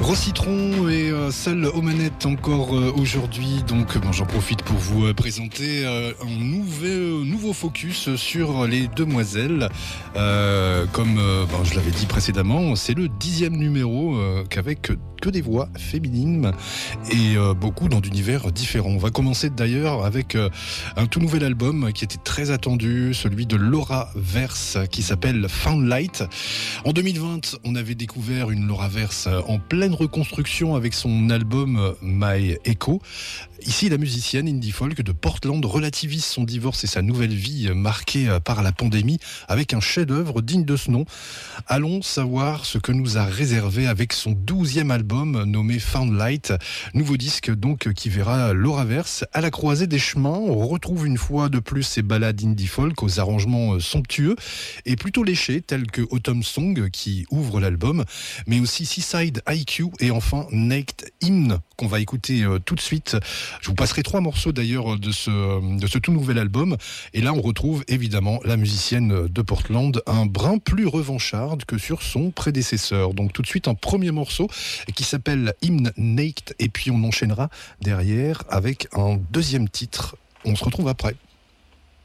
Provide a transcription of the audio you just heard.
Gros Citron est seul aux manettes encore aujourd'hui, donc j'en profite pour vous présenter un nouveau focus sur les demoiselles. Comme je l'avais dit précédemment, c'est le 10e numéro qu'avec que des voix féminines et beaucoup dans d'univers différents. On va commencer d'ailleurs avec un tout nouvel album qui était très attendu, celui de Laura Verse qui s'appelle Found Light. En 2020, on avait découvert une Laura Verse en pleine reconstruction avec son album My Echo. Ici, la musicienne indie folk de Portland relativise son divorce et sa nouvelle vie marquée par la pandémie avec un chef-d'œuvre digne de ce nom. Allons savoir ce que nous a réservé avec son 12e album nommé Found Light. Nouveau disque donc qui verra Laura Verse à la croisée des chemins. On retrouve une fois de plus ses ballades indie folk aux arrangements somptueux et plutôt léchés tels que Autumn Song qui ouvre l'album, mais aussi Seaside IQ et enfin Naked Hymn qu'on va écouter tout de suite. Je vous passerai 3 morceaux d'ailleurs de ce tout nouvel album. Et là, on retrouve évidemment la musicienne de Portland, un brin plus revancharde que sur son prédécesseur. Donc tout de suite, un premier morceau qui s'appelle Hymn Naked. Et puis on enchaînera derrière avec un deuxième titre. On se retrouve après.